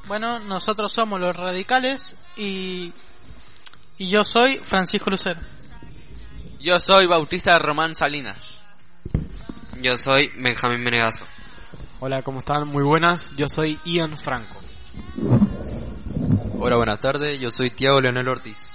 Bueno, nosotros somos los radicales y yo soy Francisco Lucero. Yo soy Bautista Román Salinas. Yo soy Benjamín Menegazo. Hola, ¿cómo están? Muy buenas, yo soy Ian Franco. Hola, buenas tardes, yo soy Tiago Leonel Ortiz.